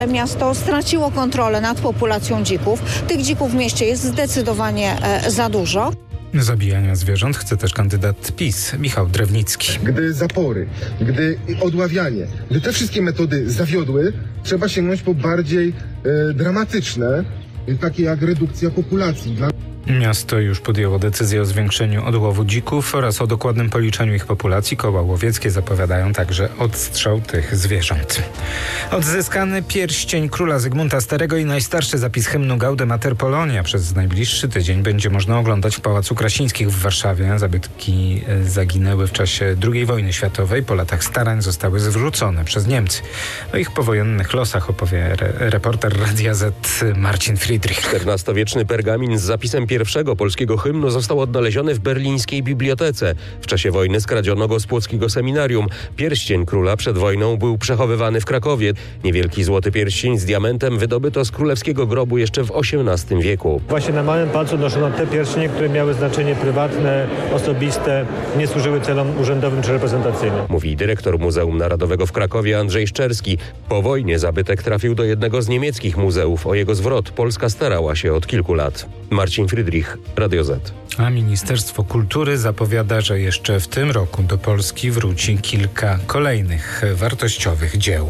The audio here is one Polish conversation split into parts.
Miasto straciło kontrolę nad populacją dzików. Tych dzików w mieście jest zdecydowanie za dużo. Zabijania zwierząt chce też kandydat PiS, Michał Drewnicki. Gdy zapory, gdy odławianie, gdy te wszystkie metody zawiodły, trzeba sięgnąć po bardziej dramatyczne, takie jak redukcja populacji. Miasto już podjęło decyzję o zwiększeniu odłowu dzików oraz o dokładnym policzeniu ich populacji. Koła łowieckie zapowiadają także odstrzał tych zwierząt. Odzyskany pierścień króla Zygmunta Starego i najstarszy zapis hymnu Gaude Mater Polonia przez najbliższy tydzień będzie można oglądać w Pałacu Krasińskich w Warszawie. Zabytki zaginęły w czasie II wojny światowej. Po latach starań zostały zwrócone przez Niemcy. O ich powojennych losach opowie reporter Radia Z Marcin Friedrich. XIV-wieczny pergamin z zapisem pierwszego polskiego hymnu został odnaleziony w berlińskiej bibliotece. W czasie wojny skradziono go z płockiego seminarium. Pierścień króla przed wojną był przechowywany w Krakowie. Niewielki złoty pierścień z diamentem wydobyto z królewskiego grobu jeszcze w XVIII wieku. Właśnie na małym palcu noszono te pierścienie, które miały znaczenie prywatne, osobiste, nie służyły celom urzędowym czy reprezentacyjnym. Mówi dyrektor Muzeum Narodowego w Krakowie Andrzej Szczerski. Po wojnie zabytek trafił do jednego z niemieckich muzeów. O jego zwrot Polska starała się od kilku lat. Marcin Friedrich, Radio Z. A Ministerstwo Kultury zapowiada, że jeszcze w tym roku do Polski wróci kilka kolejnych wartościowych dzieł.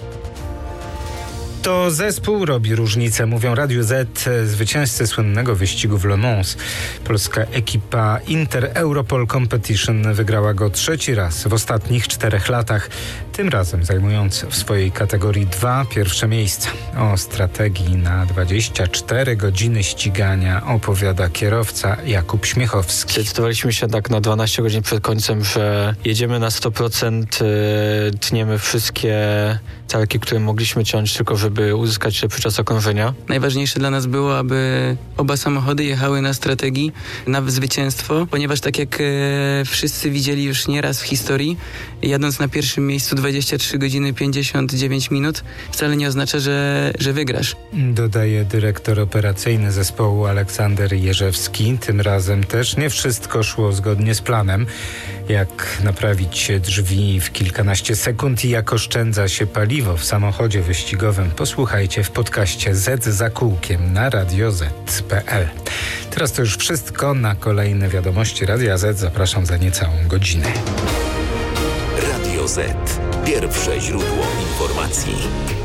To zespół robi różnicę, mówią Radiu Z zwycięzcy słynnego wyścigu w Le Mans. Polska ekipa Inter Europol Competition wygrała go 3. raz w ostatnich 4 latach. Tym razem zajmując w swojej kategorii 2 pierwsze miejsca. O strategii na 24 godziny ścigania opowiada kierowca Jakub Śmiechowski. Zdecydowaliśmy się tak na 12 godzin przed końcem, że jedziemy na 100%, tniemy wszystkie calki, które mogliśmy ciąć, tylko żeby uzyskać lepszy czas okrążenia. Najważniejsze dla nas było, aby oba samochody jechały na strategii, na zwycięstwo, ponieważ tak jak wszyscy widzieli już nieraz w historii, jadąc na pierwszym miejscu 23 godziny 59 minut, wcale nie oznacza, że wygrasz. Dodaje dyrektor operacyjny zespołu Aleksander Jerzewski. Tym razem też nie wszystko szło zgodnie z planem. Jak naprawić drzwi w kilkanaście sekund i jak oszczędza się paliwo w samochodzie wyścigowym, posłuchajcie w podcaście Z za kółkiem na radioz.pl. Teraz to już wszystko. Na kolejne wiadomości Radia Z zapraszam za niecałą godzinę. Radio Z. Pierwsze źródło informacji.